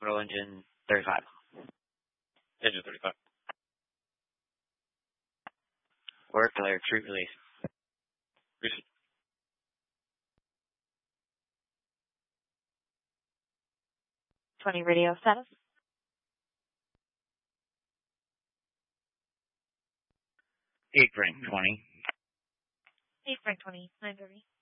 Roll engine 35. Engine 35. Work, alert, retreat, release. Receive. 20 radio status. 8 Frank 20. 8 Frank 20, 930.